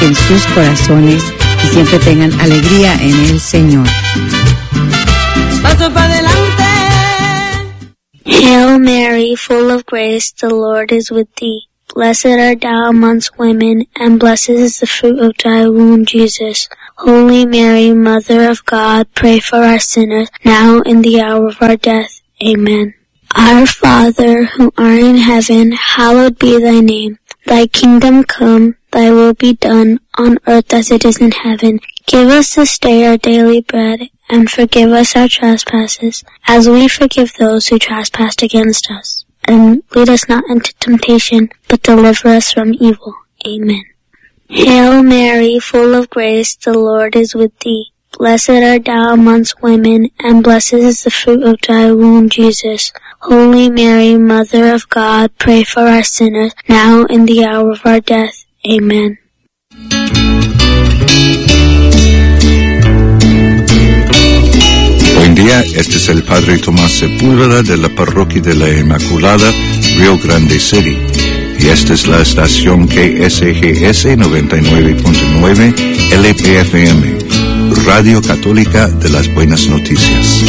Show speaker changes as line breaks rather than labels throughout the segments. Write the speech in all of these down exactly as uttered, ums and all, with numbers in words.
en sus corazones y siempre tengan alegría en el Señor.
Paso para adelante.
Hail Mary, full of grace, the Lord is with thee. Blessed art thou amongst women, and blessed is the fruit of thy womb, Jesus. Holy Mary, Mother of God, pray for us sinners, now and the hour of our death. Amen. Our Father, who art in heaven, hallowed be thy name. Thy kingdom come, thy will be done, on earth as it is in heaven. Give us this day our daily bread, and forgive us our trespasses, as we forgive those who trespass against us. And lead us not into temptation, but deliver us from evil. Amen. Hail Mary, full of grace, the Lord is with thee. Blessed art thou amongst women, and blessed is the fruit of thy womb, Jesus. Holy Mary, Mother of God, pray for us sinners, now and the hour of our death. Amen.
Buen día, este es el Padre Tomás Sepúlveda de la Parroquia de la Inmaculada, Rio Grande City. Y esta es la estación K S G S noventa y nueve punto nueve L P F M, Radio Católica de las Buenas Noticias.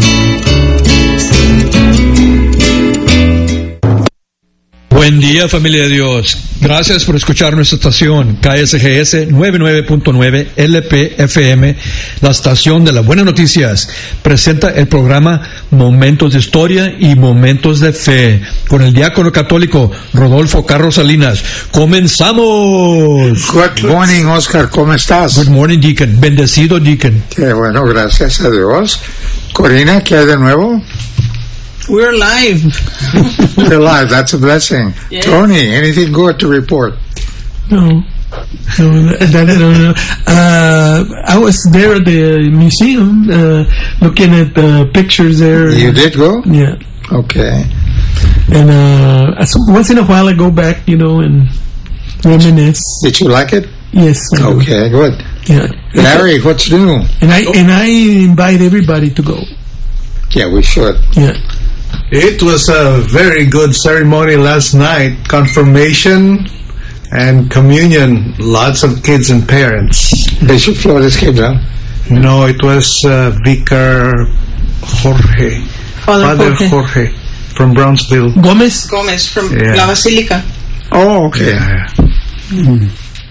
Buen día, familia de Dios. Gracias por escuchar nuestra estación K S G S noventa y nueve punto nueve L P F M, la estación de las buenas noticias. Presenta el programa Momentos de Historia y Momentos de Fe con el diácono católico Rodolfo Carlos Salinas. ¡Comenzamos!
Good morning, Oscar. ¿Cómo estás?
Good morning, Deacon. Bendecido, Deacon.
Qué bueno, gracias a Dios. Corina, ¿qué hay de nuevo?
We're live.
We're live. That's a blessing.
Yeah.
Tony, anything good to report?
No. No, that, I don't know. Uh, I was there at the museum, uh, looking at the pictures there.
You did go?
Yeah.
Okay.
And uh, once in a while I go back, you know, and reminisce.
Did you like it?
Yes. I do.
Okay, good.
Yeah.
Larry, what's new?
And I and I invite everybody to go.
Yeah, we should.
Yeah.
It was a very good ceremony last night. Confirmation and communion. Lots of kids and parents.
Bishop Flores came down?
No, it was uh, Vicar Jorge.
Father,
Father
Jorge.
Jorge from Brownsville.
Gomez?
Gomez from
Yeah.
La Basilica.
Oh, okay.
Yeah.
Mm.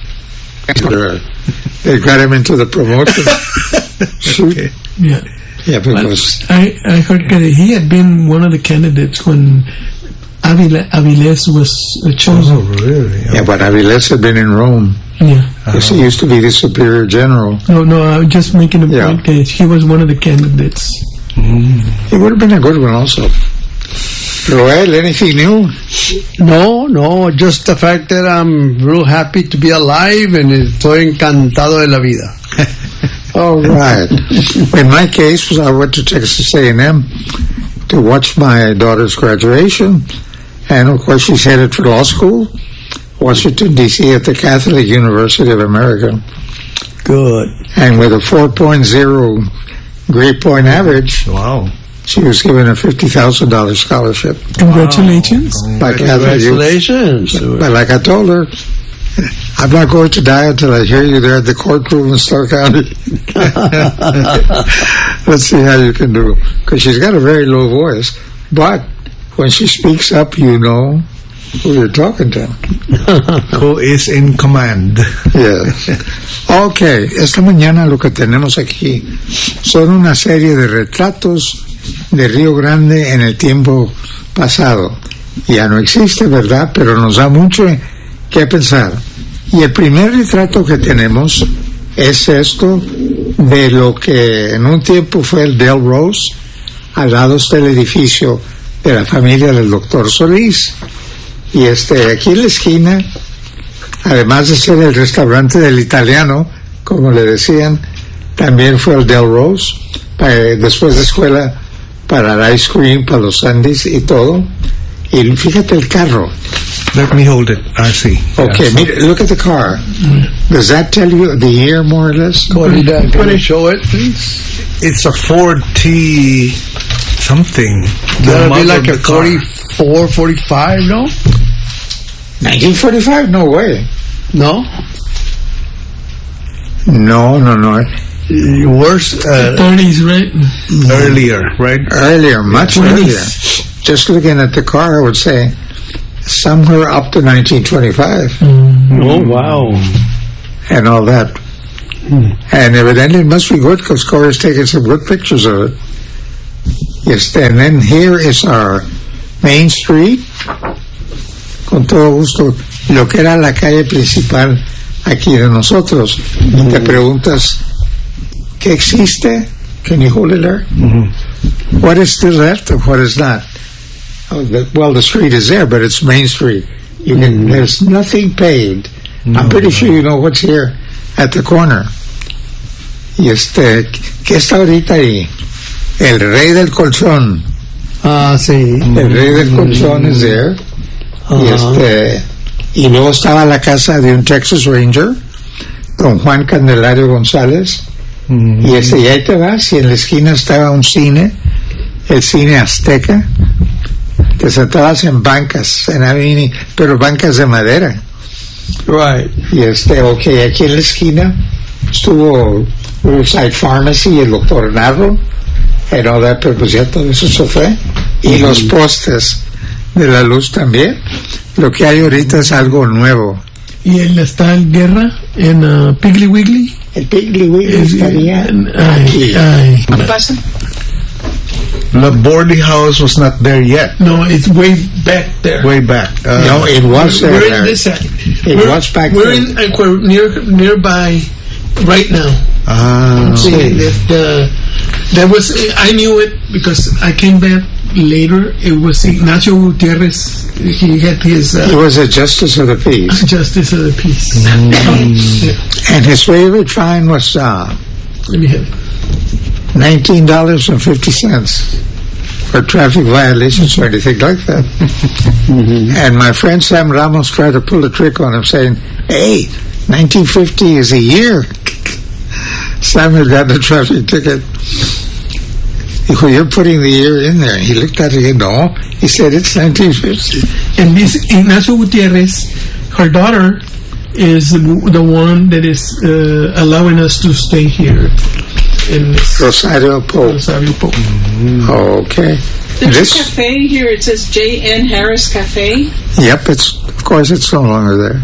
They got him into the promotion. Shoot.
Okay.
Yeah.
Yeah, because
I, I heard that he had been one of the candidates when Avila, Avilés was uh, chosen.
Oh, really?
yeah, but Avilés had been in Rome.
Yeah.
Because he used to be the superior general.
No, no, I was just making a
Yeah.
point that he was one of the candidates.
Mm.
He would have been a good one also. Joel, anything new?
No, no, just the fact that I'm real happy to be alive and estoy encantado de la vida.
All right. In my case, I went to Texas A and M to watch my daughter's graduation. And, of course, she's headed for law school, Washington, D C, at the Catholic University of America.
Good.
And with a four point oh grade point average,
Wow.
she was given a fifty thousand dollars scholarship.
Congratulations.
Wow.
By Catholic Youth.
Congratulations.
But like I told her, I'm not going to die until I hear you there at the courtroom in Stark County. Let's see how you can do. Because she's got a very low voice. But when she speaks up, you know who you're talking to.
Who is in command?
Yes. Ok, esta mañana lo que tenemos aquí son una serie de retratos de Río Grande en el tiempo pasado. Ya no existe, ¿verdad? Pero nos da mucho que pensar. Y el primer retrato que tenemos es esto de lo que en un tiempo fue el Del Rose. Al lado está el edificio de la familia del doctor Solís. Y este, aquí en la esquina, además de ser el restaurante del italiano, como le decían, también fue el Del Rose, para, después de escuela, para el ice cream, para los sundaes y todo. Y fíjate el carro.
Let me hold it. I see.
Okay,
Yeah, so-
mira, look at the car. Does that tell you the year, more or less?
Corina, can you show it, please?
It's a Ford T something. The
That'll be
model
like
of
a
the car.
forty-four, forty-five, no?
nineteen forty-five? No way.
No?
No, no, no.
Worse, uh,
thirties, right?
Earlier, right?
Earlier, much
twenties.
earlier. Just looking at the car, I would say somewhere up to nineteen twenty-five.
Mm.
oh wow.
And all that.
Mm.
And evidently it must be good because Corey's taken some good pictures of it. Yes, and then here is our Main Street. Con todo gusto, lo que era la calle principal aquí de nosotros.
Mm-hmm.
Te preguntas, ¿qué existe? Can you hold it there?
Mm-hmm.
What is still left and what is not? Oh, the, well, the street is there, but it's Main Street. You can,
Mm-hmm.
there's nothing paved. I'm pretty sure you know what's here at the corner. Y este, ¿qué está ahorita ahí? El Rey del Colchón.
Ah, sí.
El Rey del Colchón is there. Y este, y luego estaba la casa de un Texas Ranger, don Juan Candelario González.
Mm-hmm.
Y este, y ahí te vas, y en la esquina estaba un cine, el cine Azteca. Te sentabas en bancas, en avini, pero bancas de madera.
Right.
Y este, ok, aquí en la esquina estuvo Riverside Pharmacy y el doctor Narro, and all that, pero pues ya todo eso se fue. Y los postes de la luz también. Lo que hay ahorita es algo nuevo.
Y él está en guerra en uh, Piggly Wiggly.
El Piggly Wiggly
Es-
estaría
ay,
aquí.
ay.
¿Qué pasa?
The boarding house was not there yet.
No, it's way back there.
Way back. Uh,
No, it was there.
We're in
Larry.
this side.
It
we're,
was back
We're
there.
in uh, we're near nearby right now.
Ah,
See, that, uh, that was I knew it because I came back later. It was Ignacio Gutierrez. He had his
He
uh,
was a justice of the peace.
justice of the peace. Yeah,
And his favorite fine was uh,
let me have.
nineteen dollars and fifty cents for traffic violations or anything like that. And my friend Sam Ramos tried to pull a trick on him, saying, hey, nineteen fifty is a year. Sam had got the traffic ticket. Dijo, you're putting the year in there. He looked at it again. No, he said it's nineteen fifty.
And this Ignacio Gutierrez, her daughter, is the the one that is uh, allowing us to stay here in this
Rosario Pope.
Rosario Pope.
Okay.
There's
This-
a cafe here. It says J N Harris Cafe,
Yep, it's of course it's no longer there.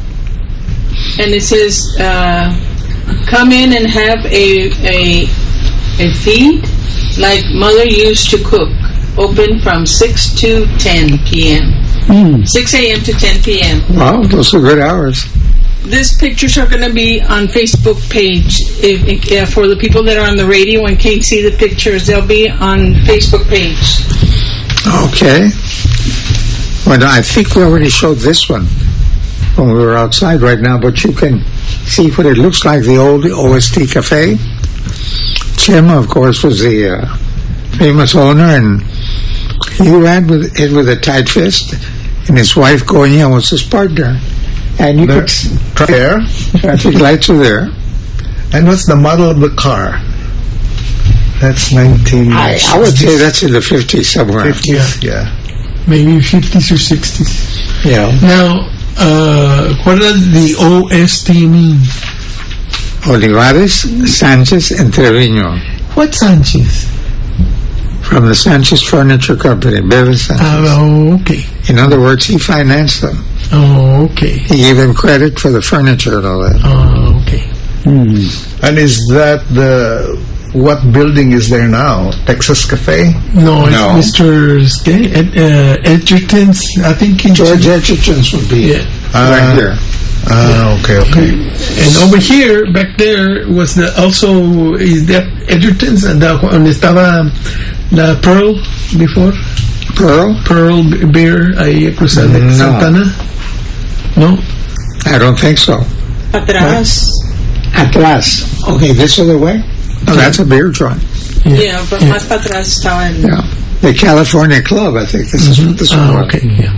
and it says, uh, "Come in and have a a a feed like Mother used to cook. Open from six to ten p.m. six a.m. to ten p.m.
Wow, those are good hours.
These pictures are going to be on Facebook page. If, if, uh, for the people that are on the radio and can't see the pictures, they'll be on Facebook page.
Okay. Well, I think we already showed this one when we were outside right now, but you can see what it looks like, the old O S T Cafe. Chema, of course, was the uh, famous owner, and he ran with it with a tight fist, and his wife, Gonya, was his partner. And you
there,
could s-
there.
traffic lights are there.
And what's the model of the car? That's nineteen
I, I would say that's in the fifties somewhere.
fifties. Yeah.
Maybe fifties or sixties.
Yeah.
Now, uh, what does the O S T mean?
Olivares, Sanchez, and Trevino.
What Sanchez?
From the Sanchez Furniture Company, Bevan Sanchez.
Oh, okay.
In other words, he financed them.
Oh, okay.
He gave them credit for the furniture and all that.
Oh, okay.
And is that the what building is there now? Texas Cafe?
No, it's
No.
Mister Ed, Ed, uh, Edgerton's. I think in
George Edgerton's would be
Yeah.
right
Uh,
here.
Ah, okay, okay.
And over here, back there, was the also is that Edgerton's and the, donde estaba la Pearl before
Pearl?
Pearl Beer ahí cruzada de
No.
Santana. No.
I don't think so.
Atrás.
Atrás. Okay, this other way? Oh, that's a beer joint.
Yeah, but más para atrás estaba en...
Yeah. The California Club, I think this is what this one
Oh,
was.
okay. Yeah.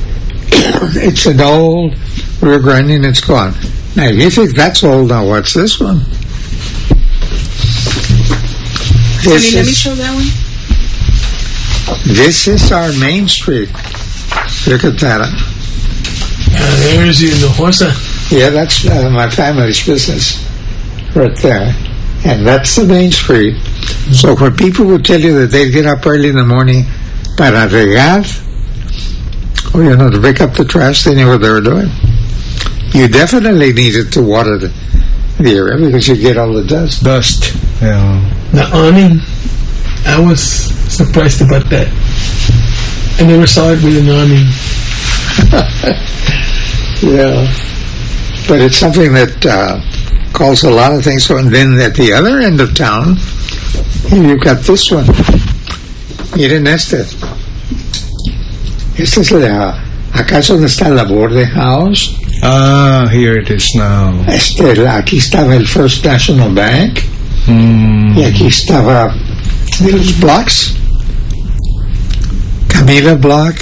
It's an old Rio Grande and it's gone. Now, if you think that's old, now what's this one?
Can
This
you let me
is,
show that one?
this is our Main Street. Look at that.
Uh, there's the Hinojosa.
Yeah, that's uh, my family's business. right there. And that's the main street. So when people would tell you that they'd get up early in the morning para regar, or, you know, to pick up the trash, they knew what they were doing. You definitely needed to water the, the area because you get all the dust.
Dust. Yeah.
The awning, I was surprised about that. I never saw it with an awning.
Yeah. But it's something that uh, calls a lot of things. So, and then at the other end of town, you've got this one. Miren este. Este es la... Acá es donde está la Borde House.
Ah, here it is now.
Este, la, aquí estaba el First National Bank.
Mm.
Y aquí estaba de los Blocks. Camila Block.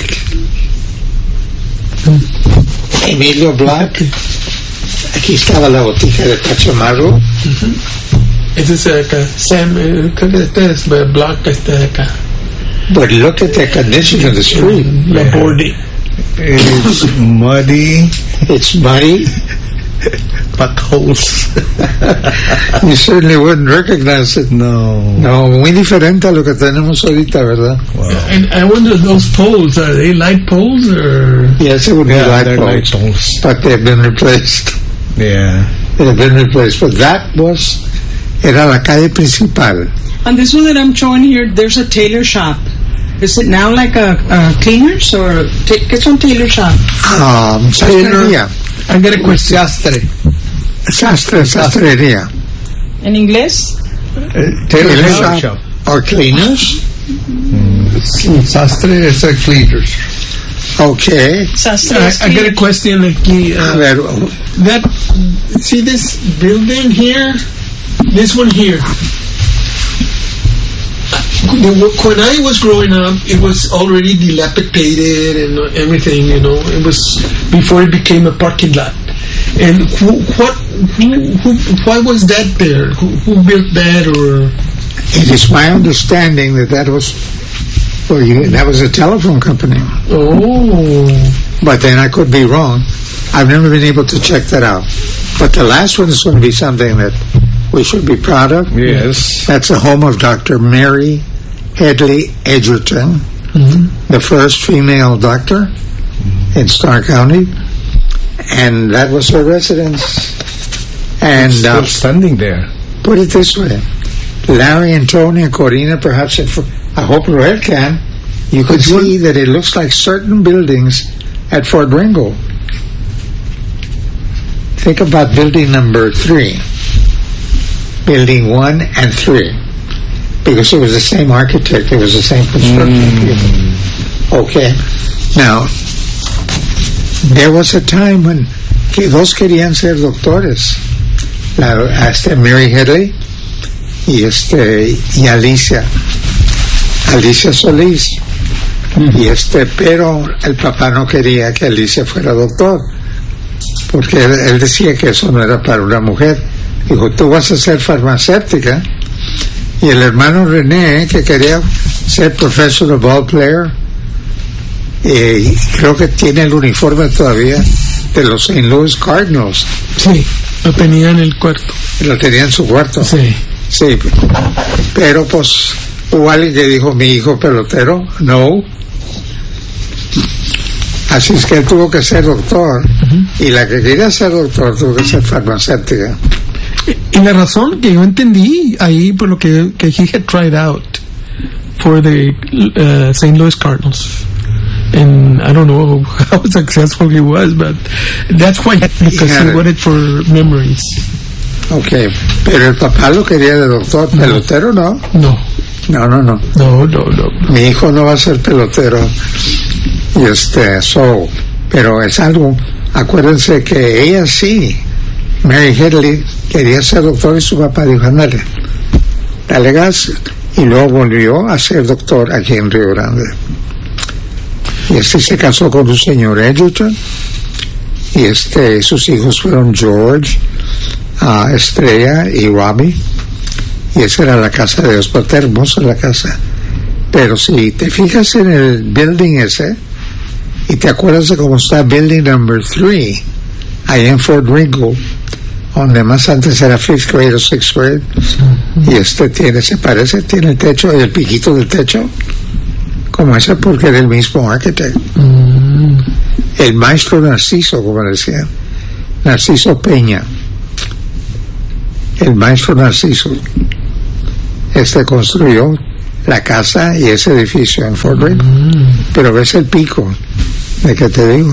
Emilio Block. Aquí estaba la botica de Pachamaro.
Uh-huh. Este es acá. Sam, eh, creo que este es el Block, este de acá.
But look at the condition of the street.
La
Yeah.
Borde.
It's muddy.
It's muddy.
Potholes.
You certainly wouldn't recognize it.
No.
No, muy diferente a lo que tenemos ahorita, ¿verdad?
Wow.
And I wonder, those poles, are they light poles or?
Yes, it would be
Yeah,
light
they're light
poles,
poles.
but they've been replaced.
Yeah.
They've been replaced. But that was, era la calle principal.
On this one that I'm showing here, there's a tailor shop. Is it now like a, a cleaners or ta- ¿qué son tailor shop?
Um, sastrería.
I got a question.
Sastre.
Sastre, sastrería.
En inglés?
Taylor
Tailor
shop.
shop. Or cleaners.
Sastre is a cleaners.
Okay.
Sastre
I,
es
I got a
cleaners.
question aquí.
A
Uh,
ver,
that, see this building here? This one here. When I was growing up, it was already dilapidated and everything, you know. It was before it became a parking lot. And who, what, who, who, why was that there? Who, who built that, or?
it is my understanding that that was, well, you, that was a telephone company.
Oh,
But then I could be wrong. I've never been able to check that out. But the last one is going to be something that we should be proud of.
Yes.
That's the home of Doctor Mary Headley Edgerton,
mm-hmm.
the first female doctor in Starr County. And that was her residence. And
Still
uh,
standing there.
put it this way, Larry and Tony and Corina, perhaps if, I hope Roel can, you could see that it looks like certain buildings at Fort Ringo. Think about building number three, building one and three, because it was the same architect, it was the same construction people. Okay, now, there was a time when que dos querían ser doctores, la, este Mary Headley y este y Alicia, Alicia Solís, y este, pero el papá no quería que Alicia fuera doctor, porque él, él decía que eso no era para una mujer. Dijo, tú vas a ser farmacéutica. Y el hermano René, que quería ser professor of ball player, eh, creo que tiene el uniforme todavía de los Saint Louis Cardinals.
sí, lo tenía en el cuarto.
Lo tenía en su cuarto.
Sí.
Sí, pero pues hubo alguien que dijo, mi hijo pelotero, no. Así es que él tuvo que ser doctor, uh-huh. y la que quería ser doctor tuvo que ser farmacéutica.
Y la razón que yo entendí ahí, por lo que, que he had tried out for the uh, Saint Louis Cardinals. And I don't know how successful he was, but that's why, because he, he wanted for memories.
Ok, pero el papá lo quería de doctor,
no.
pelotero no.
No.
No, no, no.
No, no, no.
Mi hijo no va a ser pelotero. Y este, so, pero es algo, acuérdense que ella sí, Mary Headley, quería ser doctor y su papá dijo, ándale, dale gas. Y luego volvió a ser doctor aquí en Río Grande. Y este se casó con un señor Edgerton. Y este, sus hijos fueron George, uh, Estrella y Robbie. Y esa era la casa de Dios, pero está hermosa la casa. Pero si te fijas en el building ese, y te acuerdas de cómo está building number three, ahí en Fort Ringo, donde más antes era fifth grade o sixth grade, y este tiene, se parece, tiene el techo y el piquito del techo, como ese porque era el mismo arquitecto.
Mm.
El maestro Narciso, como decían, Narciso Peña, el maestro Narciso, este construyó la casa y ese edificio en Fort Ray,
Mm.
pero ves el pico de que te digo.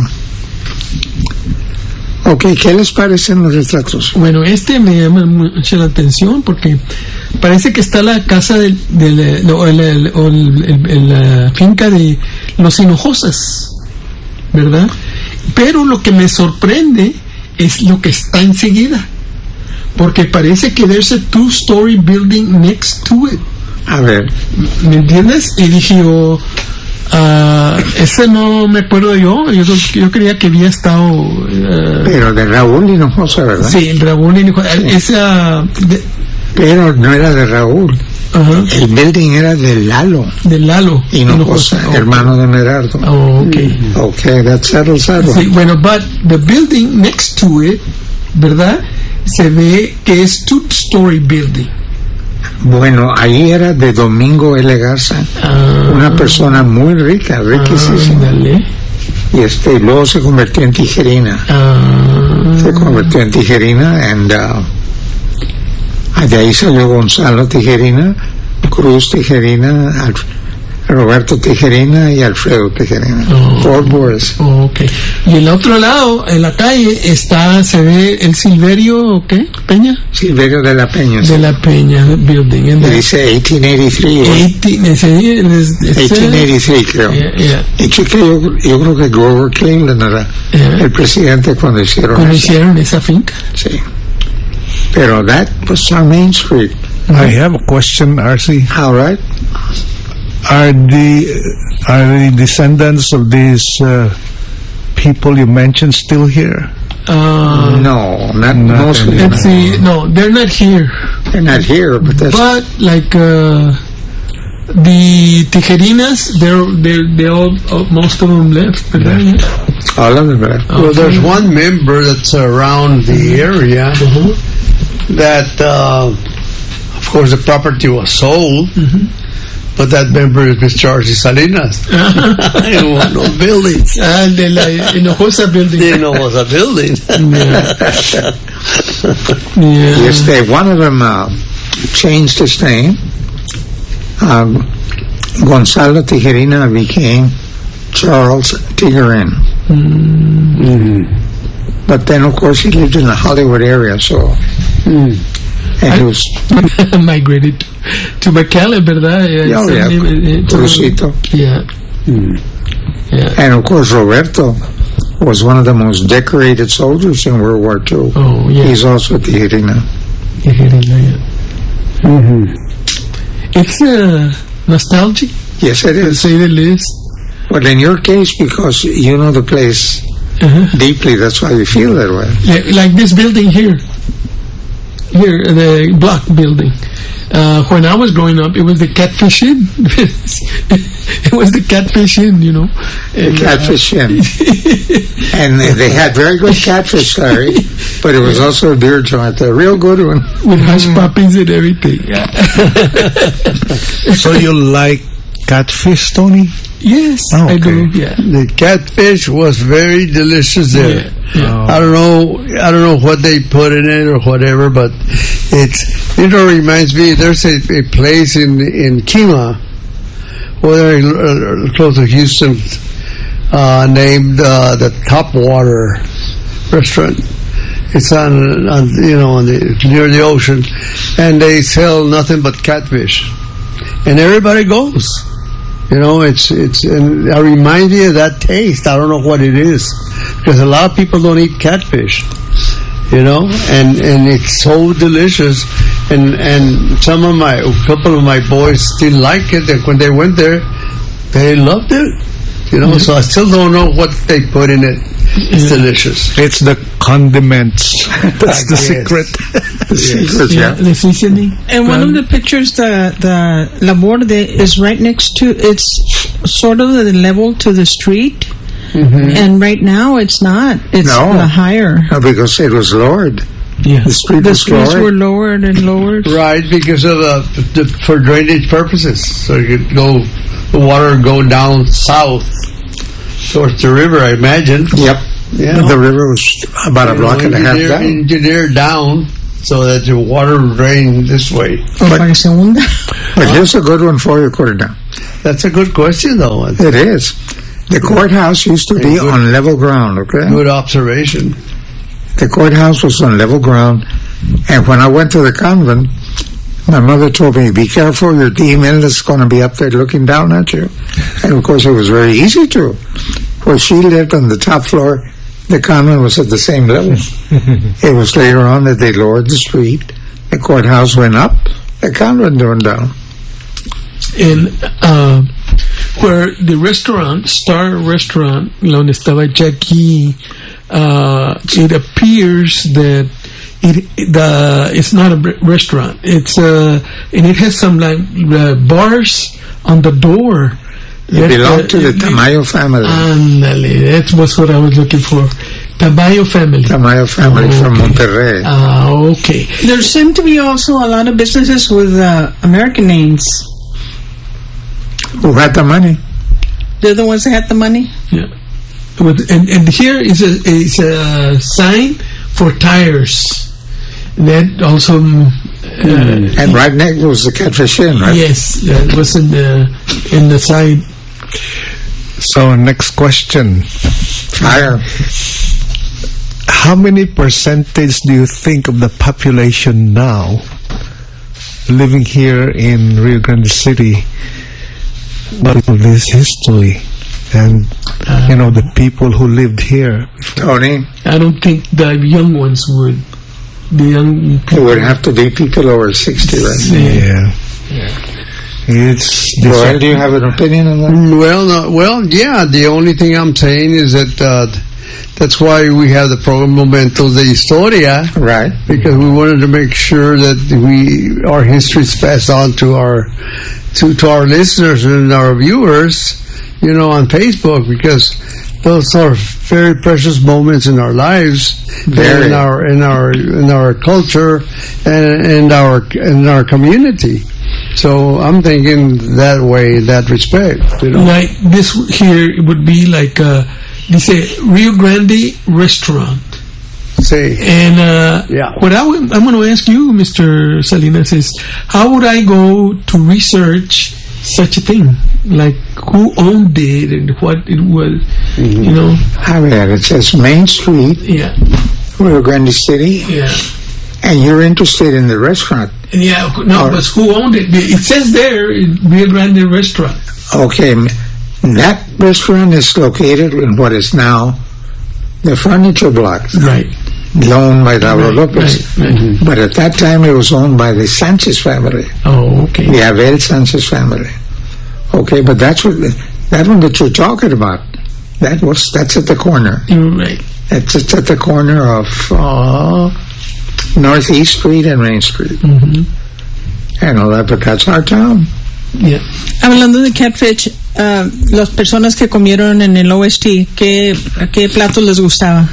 Ok, ¿qué les parecen los retratos?
Bueno, este me llama mucho la atención porque parece que está la casa del, del o, el, el- o el- el- el- la finca de los Hinojosas, ¿verdad? Pero lo que me sorprende es lo que está enseguida, porque parece que there's a two-story building next to it.
A ver,
¿Me entiendes? Y dije yo, ah, ese no me acuerdo yo, yo, yo creía que había estado... ah,
pero de Raúl Hinojosa, ¿verdad?
sí, Raúl Hinojosa, esa... de-
Pero no era de Raúl.
ajá,
El building era de Lalo
de Lalo
Hinojosa,
Hinojosa.
hermano de Merardo.
Oh, ok.
Ok, that's settled, settled.
Sí, bueno, but the building next to it, ¿verdad? Se ve que es two-story building.
Bueno, ahí era de Domingo L. Garza,
Ah,
una persona muy rica, riquísima.
ándale.
Y este, y luego se convirtió en tijerina.
Ah,
Se convirtió en tijerina, and uh, de ahí salió Gonzalo Tijerina, Cruz Tijerina, Alf- Roberto Tijerina y Alfredo Tijerina.
Oh.
Four boys.
oh, ok. Y el otro lado, en la calle, está, se ve el Silverio, ¿o qué? ¿Peña?
Silverio de la Peña.
De la Peña Building. And
Y
the
dice eighteen eighty-three.
eighteen, ese, es- ese-
eighteen eighty-three, creo.
Yeah, yeah.
Y cheque, yo, yo creo que Grover Cleveland era
Yeah.
el presidente cuando hicieron
Cuando
eso.
hicieron esa finca.
Sí. Pero that was on Main Street.
I have a question, R C.
All right.
Are the are the descendants of these uh, people you mentioned still here?
Uh,
No, not
Not
mostly.
let's see. No, they're not here.
They're not here, but that's
But like uh, the Tijerinas, they're they're they all uh, most of them left. ¿Verdad? Yeah.
all of them. Right?
Well, there's one member that's around the area that, uh, of course, the property was sold, but that member is Mister Archie Salinas. He don't want no buildings.
Ah, de la Hinojosa building.
He know was a building.
Yeah.
Yes, they, one of them uh, changed his name. Um, Gonzalo Tijerina became Charles Tijerin. But then, of course, he lived in the Hollywood area, so. And he was,
Migrated to McAllen, ¿verdad? Yeah,
oh,
it's,
yeah,
uh, uh,
Crucito.
Yeah. Yeah.
And of course, Roberto was one of the most decorated soldiers in World War Two.
Oh, yeah.
He's also Tijerina.
Tijerina, yeah. It's uh, nostalgic,
Yes, it
to
is.
say the least.
Well, in your case, because you know the place
Uh-huh.
deeply, that's why you feel that way.
Like, like this building here. Here, the block building. Uh, when I was growing up, it was the Catfish Inn. It was the Catfish Inn, you know.
The
And, uh,
Catfish Inn. And they they had very good catfish, Larry, but it was also a beer joint, a real good one.
with hush puppies and everything. Yeah.
So you like catfish, Tony?
Yes,
Oh,
I do.
okay.
Yeah.
The catfish was very delicious there.
Yeah, yeah.
I don't know. I don't know what they put in it or whatever, but it's it know, reminds me. There's a, a place in in Kima, where uh, close to Houston, uh, named uh, the Topwater Restaurant. It's on, on you know on the, near the ocean, and they sell nothing but catfish, and everybody goes. You know, it's it's and I remind you of that taste. I don't know what it is because a lot of people don't eat catfish. You know, and and it's so delicious, and and some of my a couple of my boys still like it. And when they went there, they loved it. You know, so I still don't know what they put in it. It's delicious.
It's the condiments. That's the
Yes.
secret.
The secret,
Yeah,
yeah.
the seasoning.
And one of the pictures, the the La Borde is right next to. It's sort of the level to the street, and right now it's not. It's
No.
uh, higher.
No, because it was lowered.
Yeah.
The street
the
was
streets
lowered.
were lowered and lowered.
Right, because of uh, the, for drainage purposes. So you could go, the water would go down south towards the river, I imagine.
Yep.
Yeah.
The river was about a
You
block
know,
and a half
engineer,
down.
engineer down so that the water would drain this way.
O para que se hunda.
But here's a good one for you, Cordon.
That's a good question, though. It's
It is. The courthouse used to be
good.
on level ground, okay?
good observation.
The courthouse was on level ground, and when I went to the convent, my mother told me, be careful, your email is going to be up there looking down at you. And of course, it was very easy to. Where she lived on the top floor, the convent was at the same level. It was later on that they lowered the street, the courthouse went up, the convent went down.
And uh, where the restaurant, Star Restaurant, donde estaba Jackie, uh, it appears that it the it's not a re- restaurant. It's uh, and it has some like uh, bars on the door.
It belonged to the Tamayo family.
Ándale, that was what I was looking for. Tamayo family.
Tamayo family
Oh,
from
okay.
Monterrey.
Ah, okay.
There seem to be also a lot of businesses with uh, American names.
Who had the money?
They're the ones that had the money.
Yeah. With, and, and here is a is a sign for tires. That also. Uh,
And right next was the Catfish Inn, right?
Yes, that was in the in the side.
So, next question.
Fire.
How many percentage do you think of the population now living here in Rio Grande City but of this history and
Uh,
you know the people who lived here?
Tony,
I don't think the young ones would. The young
it
people
would have to be people over sixty, right?
Yeah, it's
Joel, do you have an opinion on that?
Well, no, well, yeah. The only thing I'm saying is that uh, that's why we have the program Momentos de Historia,
Right.
because we wanted to make sure that we our history is passed on to our to to our listeners and our viewers, you know, on Facebook, because those are very precious moments in our lives,
Very.
in our in our in our culture, and in our in our community. So I'm thinking that way, in that respect. You know?
like this here would be like uh, dice Rio Grande restaurant.
Say,
And uh,
Yeah.
what I would, I'm going to ask you, Mister Salinas, is how would I go to research such a thing? Like who owned it and what it was, you know?
I mean, it says Main Street,
Yeah,
Rio Grande City,
yeah.
and you're interested in the restaurant.
Yeah, no,
Or-
but who owned it? It says there, Rio Grande Restaurant.
Okay, m- that restaurant is located in what is now the furniture block,
Right.
owned by Lauro
Right,
Lopez.
right, right.
But at that time, it was owned by the Sanchez family,
Oh, okay.
the Abel Sanchez family. Okay, but that's what that one that you're talking about. That was that's at the corner.
You're right.
It's, it's at the corner of uh, Northeast Street and Main Street.
Mhm.
And all that, but that's our town.
Yeah.
Hablando de Catfish, uh, las personas que comieron en el O S T, ¿qué, qué platos les gustaba?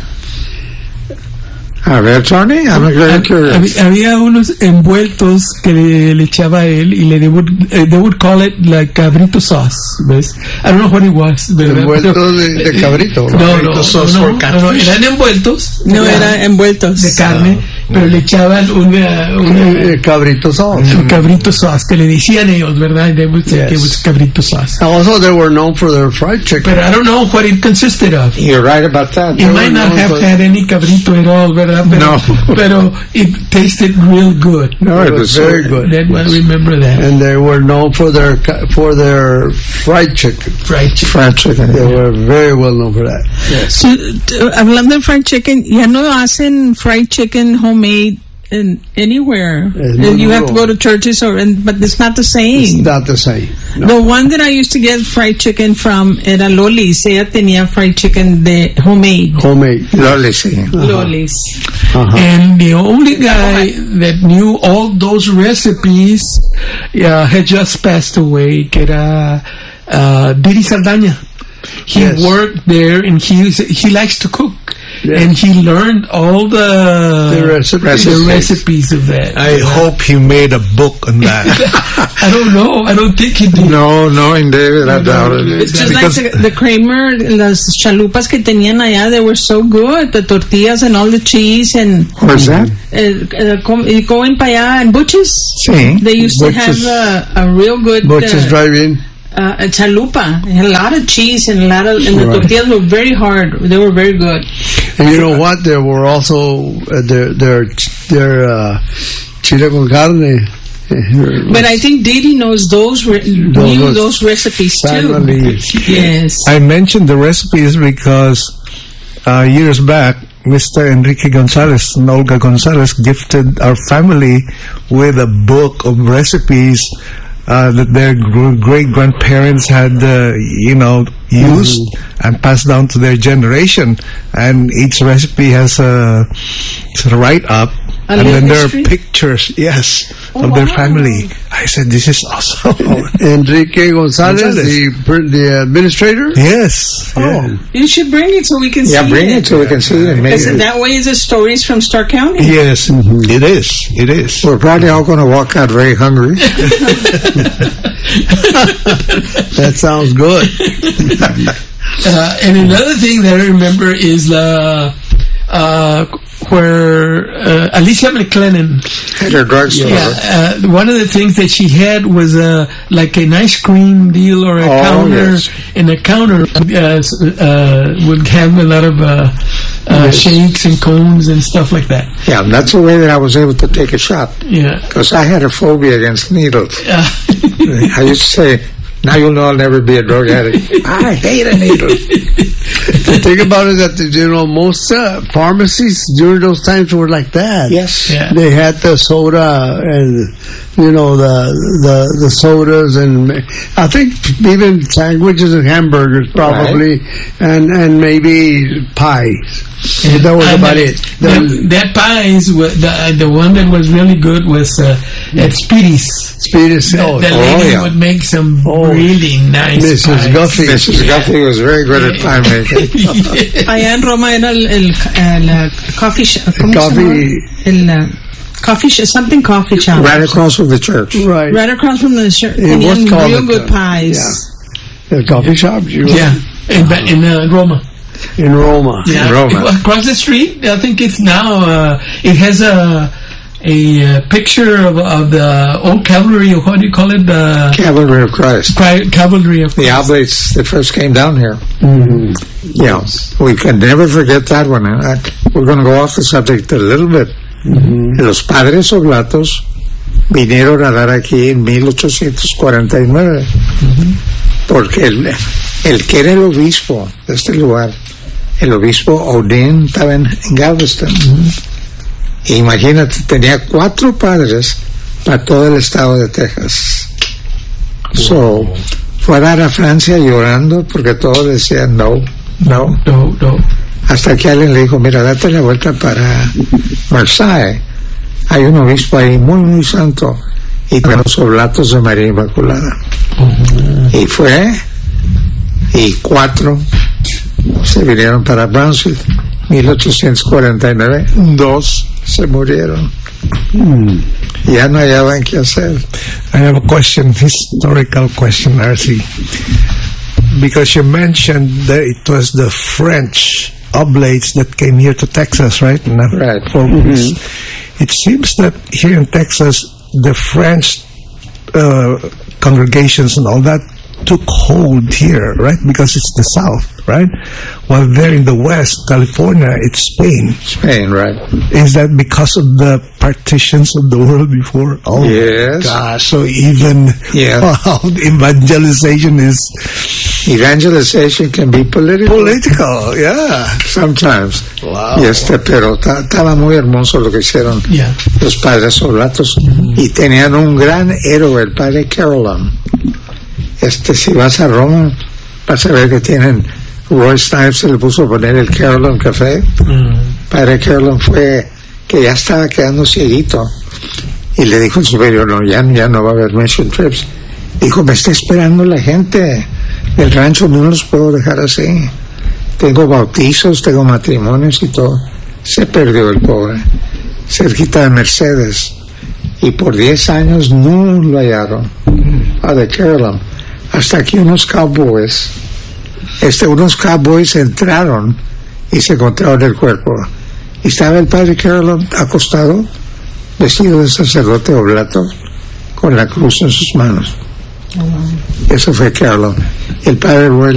A ver, Tony, I'm very
Hab-
curious.
hab- Había unos envueltos que le, le echaba a él y le they would, eh, they would call it like cabrito sauce, ¿ves? I don't know what it was. ¿verdad?
Envueltos
Pero-
de- de cabrito,
No,
¿no?
no,
Cabrito
no,
sauce
no,
for
no,
catfish.
eran envueltos.
No,
de-
era envueltos.
de carne, pero le echaban una, una
Eh, cabrito sauce.
el cabrito sauce que le decían ellos, ¿verdad? They would say
Yes.
que it was cabrito sauce.
Also, they were known for their fried chicken.
But I don't know what it consisted of.
You're right about that.
It might not have had any cabrito at all, ¿verdad? Pero,
No.
pero it tasted real good.
No, it
It
was
was very
so-
good.
That, I remember that.
And they were known for their ca- for their fried chicken.
Fried chicken.
Fried chicken.
They were very well known for that.
So, t- hablando de fried chicken, ya no hacen fried chicken homemade in anywhere.
Es
And
muy
you have to
duro.
go to churches, or and, but it's not the
It's
same.
not the same. No.
The one that I used to get fried chicken from era Loli's. Ella tenía fried chicken de homemade.
Homemade.
Lovely scene.
Loli's.
Uh-huh.
And the only guy that knew all those recipes uh, had just passed away, que era uh, Didi Saldaña. He
Yes.
worked there, and he was, he likes to cook.
Yeah.
and he learned all the
The recipes.
the recipes of that.
I hope he made a book on that.
I don't know. I don't think he did.
No, knowing David, I doubt it.
It's just
Because-
like the, the Kramer, las chalupas que tenían allá, they were so good. The tortillas and all the cheese and
Where's that?
uh, uh, com- you going para allá and Butch's.
Sí.
They used to
Butch's-
have a, a real good
Butch's
uh,
Drive-In.
uh, a chalupa. It had a lot of cheese and a lot of, and the
Right.
tortillas were very hard. They were very good.
And you know what? There were also uh, their their their uh, chile con carne.
But I think Didi knows those re- knew
was
those recipes too.
family.
Yes.
I mentioned the recipes because uh, years back, Mister Enrique Gonzalez and Olga Gonzalez gifted our family with a book of recipes uh, that their gr- great-grandparents had, uh, you know, used and passed down to their generation. And each recipe has a, it's a write-up.
A
And
little
then there
history?
are pictures, yes,
Oh,
of their
wow.
family. I said, this is awesome.
Enrique Gonzalez,
Gonzalez.
the pr- the administrator.
Yes.
Oh, you should bring it so we can
Yeah,
see
bring
it.
it so we can see it.
Because
Maybe.
that way is the stories from Stark County.
Yes, it is. It is.
We're probably all going to walk out very hungry.
That sounds good.
Uh, and another thing that I remember is the uh, where uh, Alicia McLennan.
At her drugstore.
Yeah, uh, one of the things that she had was uh, like an ice cream deal or a
Oh,
counter,
yes.
and a counter uh, s- uh, would have a lot of uh, uh, shakes and cones and stuff like that.
Yeah, and that's the way that I was able to take a shot.
Yeah.
Because I had a phobia against needles.
Uh,
I used to say, now you'll know I'll never be a drug addict. I hate a needle.
The thing about it that you know most uh, pharmacies during those times were like that.
Yes.
Yeah.
They had the soda and you know the the the sodas and I think even sandwiches and hamburgers probably and and maybe pies.
And
that was
I
about
know
it.
That,
The-
that pies, wa- the the one that was really good was uh, at Speedy's.
Speedies.
The,
Oh,
the
oh,
lady
yeah.
would make some
Oh.
really nice
Missus
pies.
Guffey.
Missus Guffey was very good at pie making.
Allá en Roma era el, el, el, uh, coffee shop. ¿Cómo se
coffee-
llama? El uh, coffee shop, something coffee shop.
Right across from the church.
Right.
Right across from the church.
It was
Tenían
called
real
the-
good pies.
Yeah. The coffee shop. You
Yeah, in, Ba- in uh, Roma.
in Roma.
Yeah,
Roma.
across the street. I think it's now. Uh, it has a a uh, picture of, of the old cavalry. What do you call it? The
Cavalry of Christ.
Cri- cavalry of
The oblates that first came down here. Yeah, we can never forget that one. Uh, We're going to go off the subject a little bit. Los padres oblatos vinieron a dar aquí en mil ochocientos cuarenta y nueve. Porque el, el que era el obispo de este lugar, el obispo Odin, estaba en, en Galveston. Imagínate, tenía cuatro padres para todo el estado de Texas. So, fue a dar a Francia llorando porque todos decían no, no.
No, no.
Hasta que alguien le dijo, mira, date la vuelta para Marseille. Hay un obispo ahí muy, muy santo. Y con los oblatos de María Inmaculada. Y fue, y cuatro se vinieron para Brownsville. mil ochocientos cuarenta y nueve, dos se murieron. Ya no hallaban qué hacer.
I have a question, historical question, R C. Because you mentioned that it was the French oblates that came here to Texas, right? In the
Right.
forties. It seems that here in Texas, the French uh, congregations and all that took hold here, right? Because it's the South, right? While there in the West, California, it's Spain.
Spain, right?
Is that because of the partitions of the world before? Oh,
Yes.
gosh. So even
Yeah.
wow, evangelization is
Evangelization can be political.
political, yeah.
Sometimes.
Wow.
Y este, pero ta- estaba muy hermoso lo que hicieron
Yeah.
los padres oblatos. Y tenían un gran héroe, el padre Carolyn. Este, si vas a Roma, vas a ver que tienen, Roy Snipes se le puso a poner el Carolyn Café. Padre Carolyn fue, que ya estaba quedando cieguito. Y le dijo el superior, no, ya, ya no va a haber mission trips. Dijo, me está esperando la gente del rancho, no los puedo dejar así. Tengo bautizos, tengo matrimonios y todo. Se perdió el pobre, cerquita de Mercedes. Y por diez años no lo hallaron. Padre Carolyn. Hasta que unos cowboys, este, unos cowboys entraron y se encontraron el cuerpo. Y estaba el Padre Carolyn acostado, vestido de sacerdote oblato, con la cruz en sus manos. Eso fue Carolyn. El Padre Roy